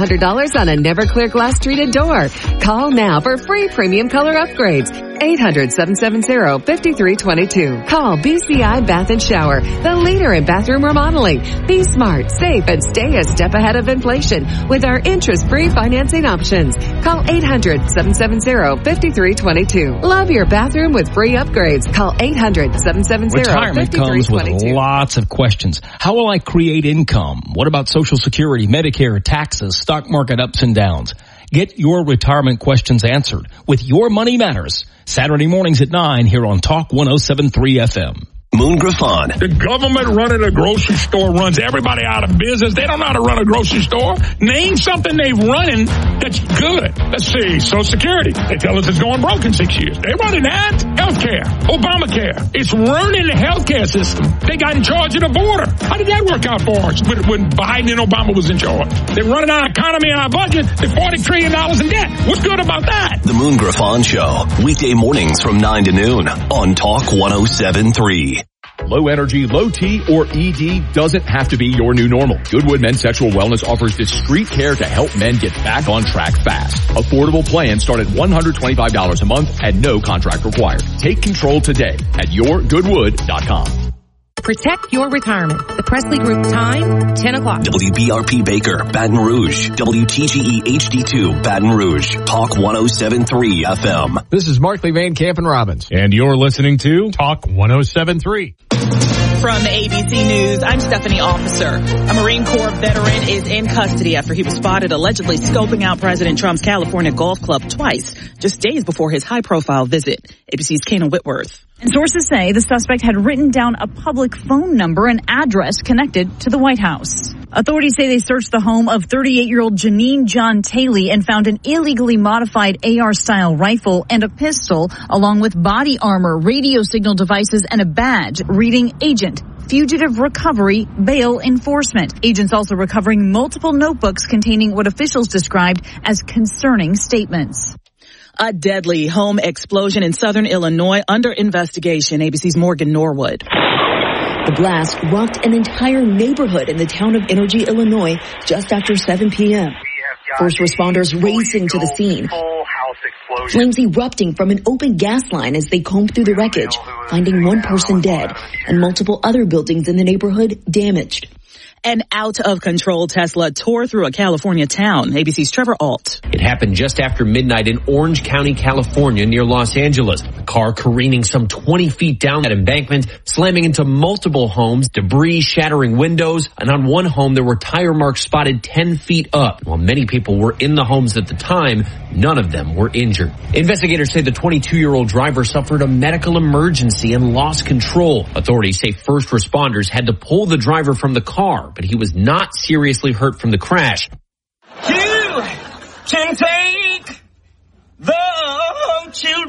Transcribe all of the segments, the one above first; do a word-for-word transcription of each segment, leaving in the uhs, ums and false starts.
one hundred dollars on a never clear glass treated door. Call now for free premium color upgrades. eight hundred, seven seven zero, five three two two. Call B C I Bath and Shower, the leader in bathroom remodeling. Be smart, safe, and stay a step ahead of inflation with our interest-free financing options. Call eight hundred, seven seven zero, five three two two. Love your bathroom with free upgrades. Call eight hundred, seven seven zero, five three two two. Retirement comes with lots of questions. How will I create income? What about Social Security, Medicare, taxes, stock market ups and downs? Get your retirement questions answered with Your Money Matters. Saturday mornings at nine here on Talk one oh seven point three F M. Moon Griffon. The government running a grocery store runs everybody out of business. They don't know how to run a grocery store. Name something they've running that's good. Let's see. Social Security. They tell us it's going broke in six years. They're running that. Healthcare. Obamacare. It's running the healthcare system. They got in charge of the border. How did that work out for us when, when Biden and Obama was in charge? They're running our economy and our budget. They're forty trillion dollars in debt. What's good about that? The Moon Griffon Show. Weekday mornings from nine to noon on Talk one oh seven point three. Low energy, low T, or E D doesn't have to be your new normal. Goodwood Men's Sexual Wellness offers discreet care to help men get back on track fast. Affordable plans start at one hundred twenty-five dollars a month and no contract required. Take control today at your goodwood dot com. Protect your retirement. The Presley Group time, ten o'clock. W B R P Baker, Baton Rouge. W T G E H D two, Baton Rouge. Talk one oh seven point three F M. This is Markley Van Camp and Robbins. And you're listening to Talk one oh seven point three. From A B C News, I'm Stephanie Officer. A Marine Corps veteran is in custody after he was spotted allegedly scoping out President Trump's California Golf Club twice, just days before his high-profile visit. A B C's Kana Whitworth. And sources say the suspect had written down a public phone number and address connected to the White House. Authorities say they searched the home of thirty-eight-year-old Janine John Taylor and found an illegally modified A R-style rifle and a pistol, along with body armor, radio signal devices, and a badge reading Agent Fugitive Recovery Bail Enforcement. Agents also recovering multiple notebooks containing what officials described as concerning statements. A deadly home explosion in southern Illinois under investigation. A B C's Morgan Norwood. The blast rocked an entire neighborhood in the town of Energy, Illinois, just after seven p.m. First responders racing to the scene. Flames erupting from an open gas line as they combed through the wreckage, finding one person dead and multiple other buildings in the neighborhood damaged. An out-of-control Tesla tore through a California town. A B C's Trevor Alt. It happened just after midnight in Orange County, California, near Los Angeles. The car careening some twenty feet down that embankment, slamming into multiple homes, debris shattering windows, and on one home there were tire marks spotted ten feet up. While many people were in the homes at the time, none of them were injured. Investigators say the twenty-two-year-old driver suffered a medical emergency and lost control. Authorities say first responders had to pull the driver from the car, but he was not seriously hurt from the crash. You can take the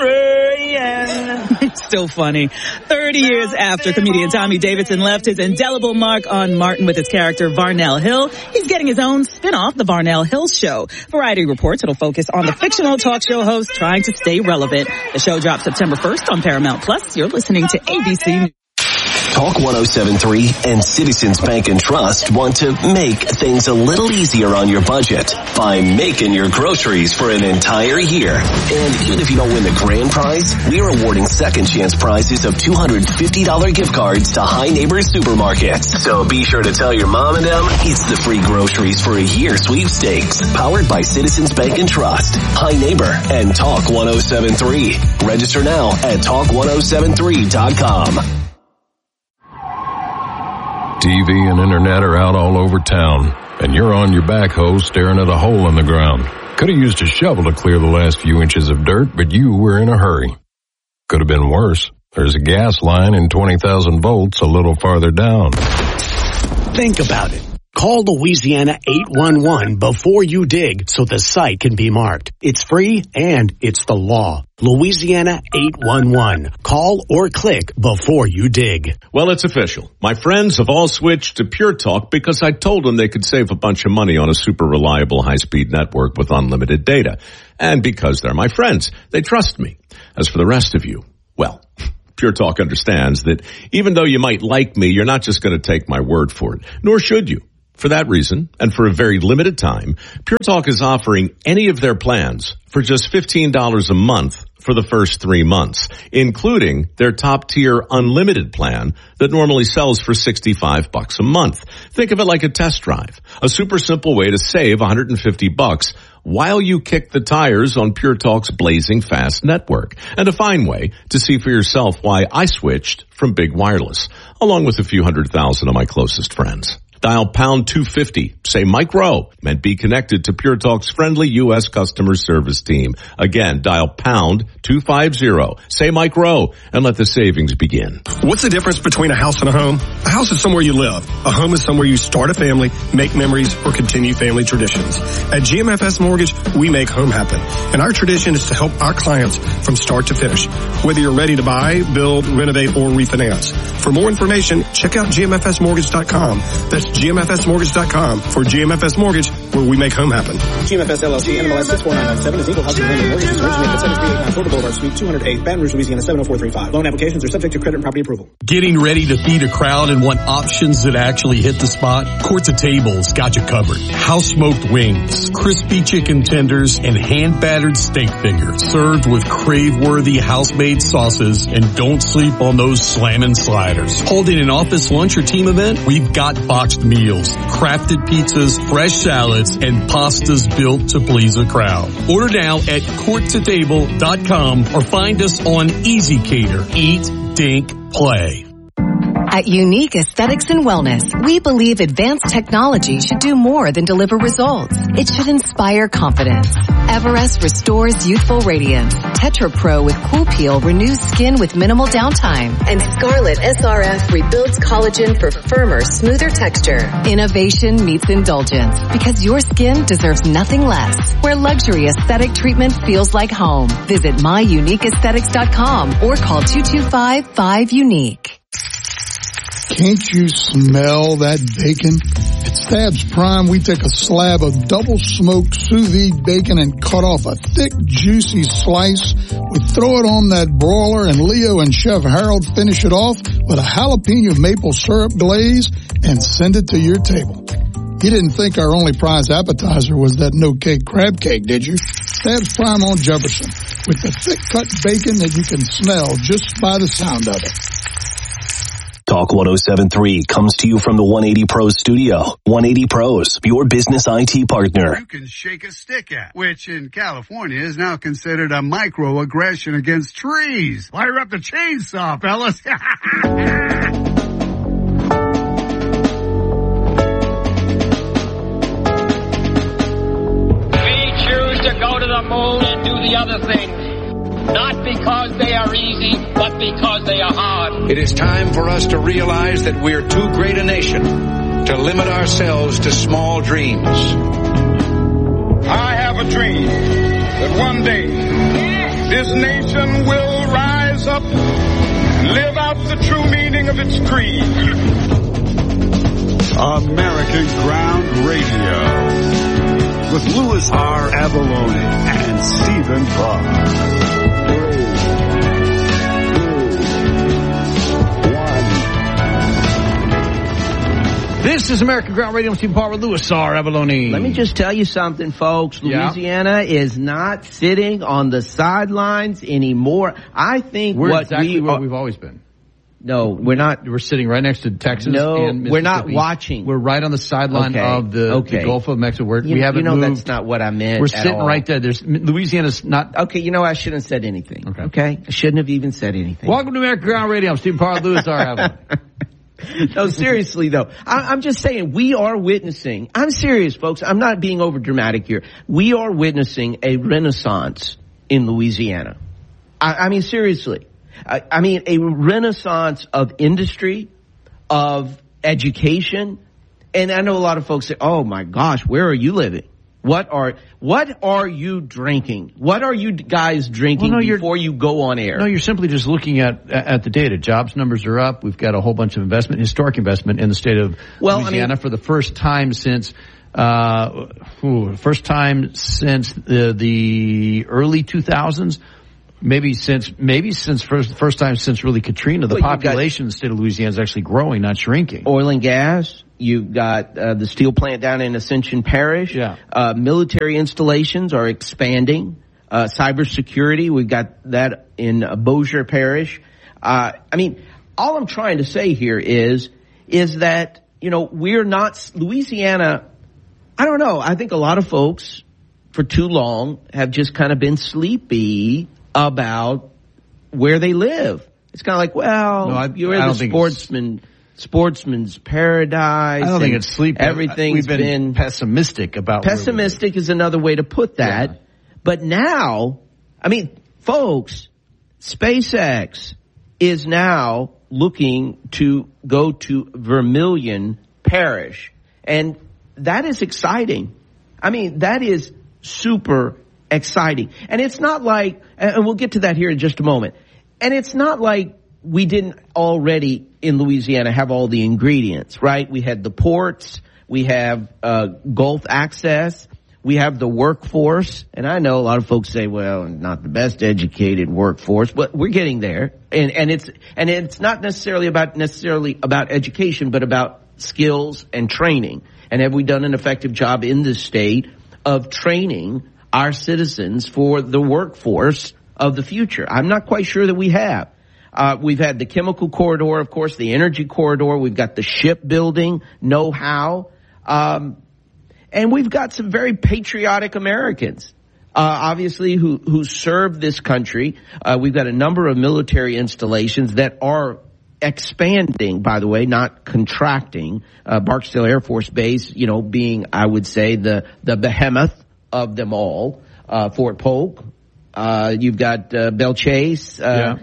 children. Still funny. thirty years after comedian Tommy Davidson left his indelible mark on Martin with his character Varnell Hill, he's getting his own spin-off, The Varnell Hill Show. Variety reports it'll focus on the fictional talk show host trying to stay relevant. The show drops September first on Paramount Plus. You're listening to A B C News. Talk one oh seven point three and Citizens Bank and Trust want to make things a little easier on your budget by making your groceries for an entire year. And even if you don't win the grand prize, we are awarding second chance prizes of two hundred fifty dollars gift cards to High Neighbors Supermarkets. So be sure to tell your mom and them it's the free groceries for a year sweepstakes, powered by Citizens Bank and Trust, High Neighbor, and Talk one oh seven point three. Register now at talk one oh seven three dot com. T V and internet are out all over town, and you're on your backhoe staring at a hole in the ground. Could have used a shovel to clear the last few inches of dirt, but you were in a hurry. Could have been worse. There's a gas line in twenty thousand volts a little farther down. Think about it. Call Louisiana eight one one before you dig so the site can be marked. It's free and it's the law. Louisiana eight one one. Call or click before you dig. Well, it's official. My friends have all switched to Pure Talk because I told them they could save a bunch of money on a super reliable high-speed network with unlimited data. And because they're my friends, they trust me. As for the rest of you, well, Pure Talk understands that even though you might like me, you're not just going to take my word for it, nor should you. For that reason, and for a very limited time, Pure Talk is offering any of their plans for just fifteen dollars a month for the first three months, including their top-tier unlimited plan that normally sells for sixty-five bucks a month. Think of it like a test drive, a super simple way to save one hundred fifty bucks while you kick the tires on Pure Talk's blazing fast network, and a fine way to see for yourself why I switched from Big Wireless, along with a few hundred thousand of my closest friends. Dial pound two fifty, say Mike Rowe, and be connected to Pure Talk's friendly U S customer service team. Again, dial pound two fifty, say Mike Rowe, and let the savings begin. What's the difference between a house and a home? A house is somewhere you live. A home is somewhere you start a family, make memories, or continue family traditions. At G M F S Mortgage, we make home happen. And our tradition is to help our clients from start to finish. Whether you're ready to buy, build, renovate, or refinance. For more information, check out G M F S mortgage dot com. That's G M F S mortgage dot com for G M F S Mortgage, where we make home happen. G M F S L L C, N M L S six four nine nine seven is equal housing lending mortgages originated at seven three eight nine Florida Boulevard, Suite two oh eight, Baton Rouge, Louisiana seven oh four three five. Loan applications are subject to credit and property approval. Getting ready to feed a crowd and want options that actually hit the spot? Courts of Tables got you covered. House smoked wings, crispy chicken tenders, and hand battered steak fingers served with crave-worthy house-made sauces. And don't sleep on those slammin' sliders. Holding an office lunch or team event? We've got boxed meals, crafted pizzas, fresh salads, and pastas built to please a crowd. Order now at courts a table dot com or find us on Easy Cater. Eat, dink, play. At Unique Aesthetics and Wellness, we believe advanced technology should do more than deliver results. It should inspire confidence. Everest restores youthful radiance. Tetra Pro with Cool Peel renews skin with minimal downtime. And Scarlet S R F rebuilds collagen for firmer, smoother texture. Innovation meets indulgence because your skin deserves nothing less. Where luxury aesthetic treatment feels like home. Visit my unique aesthetics dot com or call two two five, five, unique. Can't you smell that bacon? At Stabs Prime, we take a slab of double-smoked sous vide bacon and cut off a thick, juicy slice. We throw it on that broiler, and Leo and Chef Harold finish it off with a jalapeno maple syrup glaze and send it to your table. You didn't think our only prize appetizer was that no-cake crab cake, did you? Stabs Prime on Jefferson, with the thick-cut bacon that you can smell just by the sound of it. Talk one oh seven point three comes to you from the one eighty Pros studio. one eighty Pros, your business I T partner. You can shake a stick at, which in California is now considered a microaggression against trees. Fire up the chainsaw, fellas. We choose to go to the moon and do the other things. Not because they are easy, but because they are hard. It is time for us to realize that we're too great a nation to limit ourselves to small dreams. I have a dream that one day this nation will rise up and live out the true meaning of its creed. American Ground Radio with Louis R. Abalone and Stephen Barr. This is American Ground Radio. I'm Steve Parr with Louis R. Abalone. Let me just tell you something, folks. Louisiana yeah. is not sitting on the sidelines anymore. I think we're what exactly we where are, we've always been. No, we're not. We're sitting right next to Texas no, and Mississippi. We're not watching. We're right on the sideline okay. of the, okay. the Gulf of Mexico. We're, you, we haven't you know moved. That's not what I meant. We're at sitting all. right there. There's Louisiana's not. Okay, you know I shouldn't have said anything. Okay. Okay, I shouldn't have even said anything. Welcome to American Ground Radio. I'm Steve Parr, Louis R. Abalone. No, seriously though, I, I'm just saying we are witnessing, I'm serious folks, I'm not being over dramatic here. We are witnessing a renaissance in Louisiana. I, I mean seriously. I, I mean a renaissance of industry, of education, and I know a lot of folks say, oh my gosh, where are you living? What are what are you drinking? What are you guys drinking well, no, before you go on air? No, you're simply just looking at at the data. Jobs numbers are up. We've got a whole bunch of investment, historic investment in the state of well, Louisiana I mean, for the first time since uh, ooh, first time since the, the early two thousands. Maybe since maybe since first first time since really Katrina, the well, population got, in the state of Louisiana is actually growing, not shrinking. Oil and gas. You've got uh, the steel plant down in Ascension Parish. Yeah. Uh, military installations are expanding. Uh, cybersecurity, we've got that in uh, Bossier Parish. Uh, I mean, all I'm trying to say here is, is that, you know, we're not, Louisiana, I don't know, I think a lot of folks for too long have just kind of been sleepy about where they live. It's kind of like, well, no, I, you're I the sportsman, sportsman's paradise. I don't think it's sleepy. Everything's We've been, been pessimistic about Pessimistic is another way to put that. Yeah. But now, I mean, folks, SpaceX is now looking to go to Vermilion Parish. And that is exciting. I mean, that is super exciting. And it's not like, and we'll get to that here in just a moment. And it's not like we didn't already in Louisiana have all the ingredients, right? We had the ports. We have uh, Gulf access. We have the workforce, and I know a lot of folks say, well, not the best educated workforce, but we're getting there. And, and it's, and it's not necessarily about, necessarily about education, but about skills and training. And have we done an effective job in this state of training our citizens for the workforce of the future? I'm not quite sure that we have. Uh, we've had the chemical corridor, of course, the energy corridor. We've got the shipbuilding know-how. Um, And we've got some very patriotic Americans, uh, obviously, who, who serve this country. Uh, we've got a number of military installations that are expanding, by the way, not contracting. Uh, Barksdale Air Force Base, you know, being, I would say, the, the behemoth of them all. Uh, Fort Polk. Uh, you've got, uh, Belle Chase. Uh, yeah.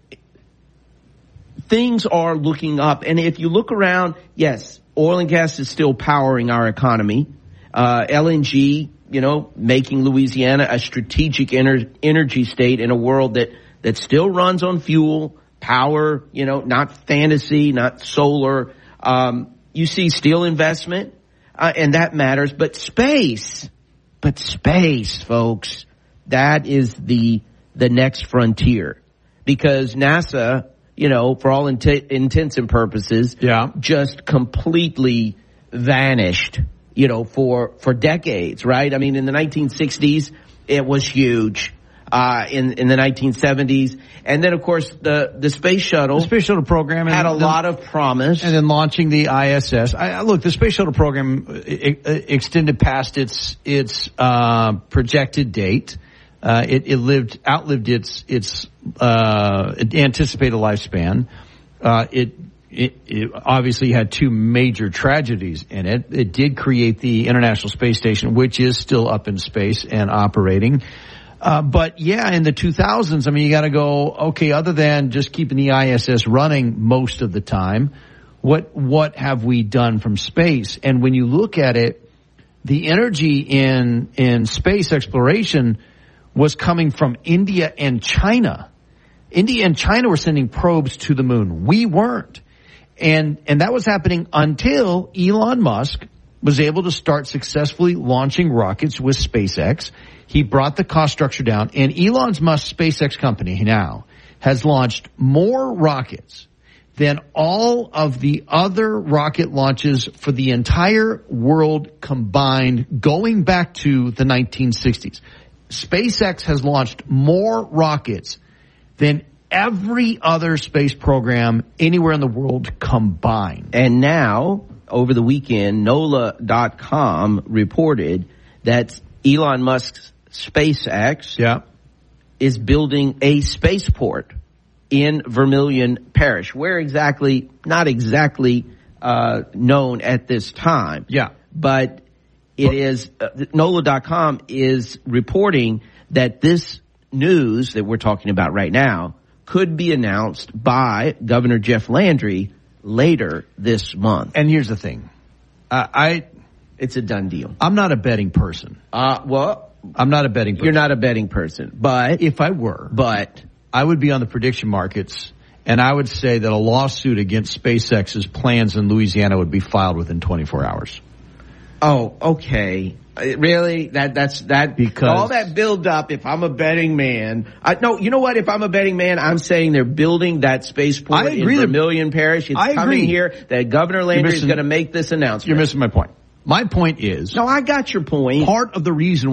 Things are looking up. And if you look around, yes, oil and gas is still powering our economy. Uh, L N G, you know, making Louisiana a strategic ener- energy state in a world that, that still runs on fuel, power, you know, not fantasy, not solar. Um, you see steel investment, uh, and that matters. But space, but space, folks, that is the, the next frontier. Because NASA, you know, for all int- intents and purposes, yeah, just completely vanished. You know, for, for decades, right? I mean, in the nineteen sixties, it was huge. Uh, in, in the nineteen seventies. And then, of course, the, the space shuttle. The space shuttle program. Had a the, lot of promise. And then launching the I S S. I, look, the space shuttle program it, it extended past its, its, uh, projected date. Uh, it, it lived, outlived its, its, uh, anticipated lifespan. Uh, it, It, it obviously had two major tragedies in it. It did create the International Space Station, which is still up in space and operating. Uh, but yeah, in the two thousands, I mean, you got to go, okay, other than just keeping the I S S running most of the time, what, what have we done from space? And when you look at it, the energy in, in space exploration was coming from India and China. India and China were sending probes to the moon. We weren't. And, and that was happening until Elon Musk was able to start successfully launching rockets with SpaceX. He brought the cost structure down, and Elon Musk's SpaceX company now has launched more rockets than all of the other rocket launches for the entire world combined going back to the nineteen sixties. SpaceX has launched more rockets than every other space program anywhere in the world combined. And now, over the weekend, NOLA dot com reported that Elon Musk's SpaceX yeah. is building a spaceport in Vermilion Parish. Where exactly, not exactly uh, known at this time. Yeah. But it well, is, uh, NOLA dot com is reporting that this news that we're talking about right now could be announced by Governor Jeff Landry later this month. And here's the thing. Uh, I, it's a done deal. I'm not a betting person. Uh, well, I'm not a betting person. You're not a betting person, but if I were, but I would be on the prediction markets, and I would say that a lawsuit against SpaceX's plans in Louisiana would be filed within twenty-four hours. Oh, okay. Uh, really? That that's that because all that build up. If I'm a betting man, I no. You know what? If I'm a betting man, I'm saying they're building that spaceport in Vermilion Parish. It's I coming agree. here. That Governor Landry is going to make this announcement. You're missing my point. My point is, no, I got your point. Part of the reason